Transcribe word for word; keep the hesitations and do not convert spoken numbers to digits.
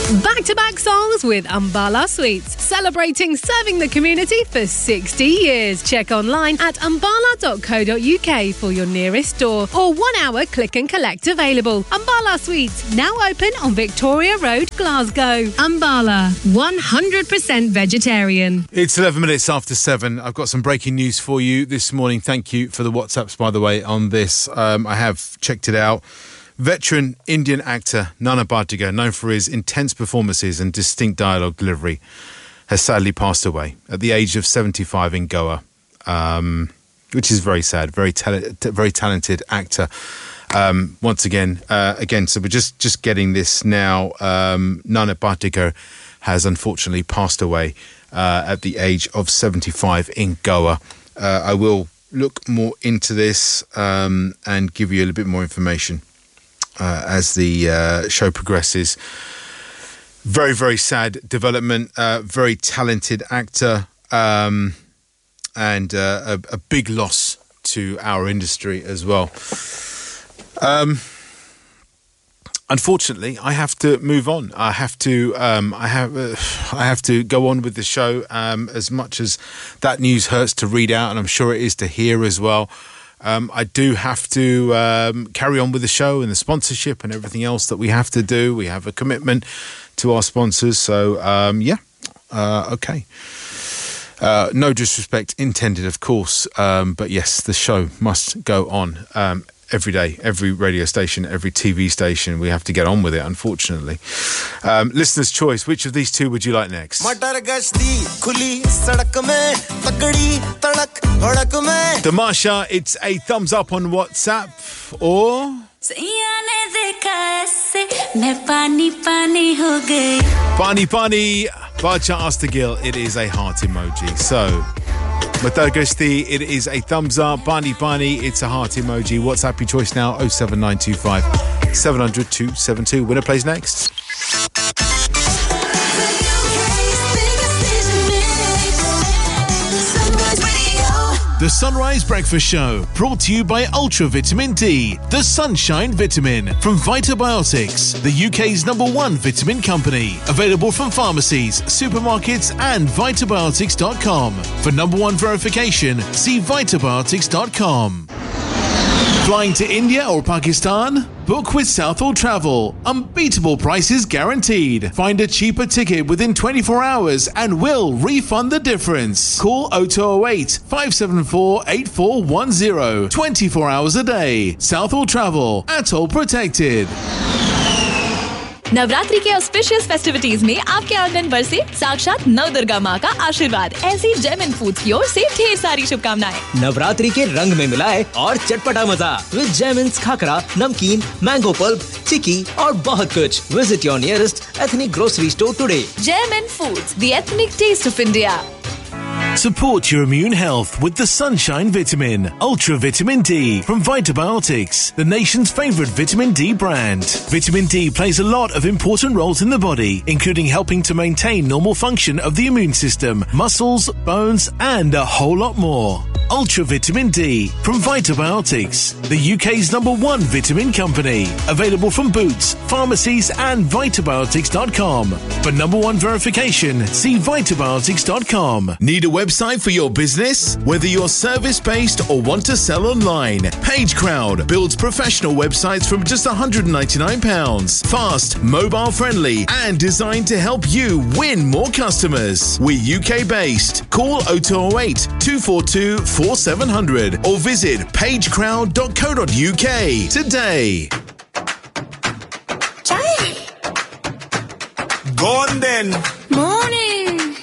Back-to-back songs with Ambala Sweets, celebrating serving the community for sixty years. Check online at ambala dot co dot uk for your nearest store or one-hour click and collect available. Ambala Sweets, now open on Victoria Road, Glasgow. Ambala, one hundred percent vegetarian. It's eleven minutes after seven. I've got some breaking news for you this morning. Thank you for the WhatsApps, by the way, on this. Um, I have checked it out. Veteran Indian actor Nana Bhattigar, known for his intense performances and distinct dialogue delivery, has sadly passed away at the age of seventy-five in Goa, um, which is very sad. Very, ta- very talented actor. Um, once again, uh, again, so we're just, just getting this now. Um, Nana Bhattigar has unfortunately passed away uh, at the age of seventy-five in Goa. Uh, I will look more into this um, and give you a little bit more information Uh, as the uh, show progresses. Very, very sad development. Uh, very talented actor, um, and uh, a, a big loss to our industry as well. Um, unfortunately, I have to move on. I have to. Um, I have. Uh, I have to go on with the show. Um, as much as that news hurts to read out, and I'm sure it is to hear as well. Um, I do have to um, carry on with the show and the sponsorship and everything else that we have to do. We have a commitment to our sponsors. So, um, yeah, uh, okay. Uh, no disrespect intended, of course. Um, but yes, the show must go on um, every day, every radio station, every T V station. We have to get on with it, unfortunately. Um, listener's choice, which of these two would you like next? Damasha, it's a thumbs up on WhatsApp, or Pani Pani Bacha Astagil, it is a heart emoji. So Matagasti, it is a thumbs up. Pani Pani, it's a heart emoji. WhatsApp your choice now, oh seven nine two five seven hundred two seven two. Winner plays next. The Sunrise Breakfast Show, brought to you by Ultra Vitamin D, the Sunshine Vitamin from Vitabiotics, the U K's number one vitamin company. Available from pharmacies, supermarkets and vitabiotics dot com. For number one verification, see vitabiotics dot com. Flying to India or Pakistan? Book with Southall Travel. Unbeatable prices guaranteed. Find a cheaper ticket within twenty-four hours and we'll refund the difference. Call oh two oh eight, five seven four, eight four one oh. twenty-four hours a day. Southall Travel. Atoll protected. Navratri के auspicious festivities में आपके आंगन बरसे साक्षात नव दुर्गा माँ का आशीर्वाद। ऐसी जेमिन फूड्स की ओर से ढेर सारी शुभकामनाएं। नवरात्रि के रंग में मिलाए और चटपटा मजा विद जेमिन्स खाकरा, नमकीन, मैंगो पल्प, चिकी और बहुत कुछ। Visit your nearest ethnic grocery store today. जेमिन foods, the ethnic test of India. Support your immune health with the Sunshine Vitamin, Ultra Vitamin D from Vitabiotics, the nation's favourite vitamin D brand. Vitamin D plays a lot of important roles in the body, including helping to maintain normal function of the immune system, muscles, bones, and a whole lot more. Ultra Vitamin D from Vitabiotics, the U K's number one vitamin company. Available from Boots, pharmacies, and vitabiotics dot com. For number one verification, see vitabiotics dot com. Need a website for your business? Whether you're service-based or want to sell online, PageCrowd builds professional websites from just one hundred ninety-nine pounds. Fast, mobile-friendly, and designed to help you win more customers. We're U K-based. Call oh two oh eight, two four two, four seven zero zero or visit pagecrowd dot co dot uk today. Go on then.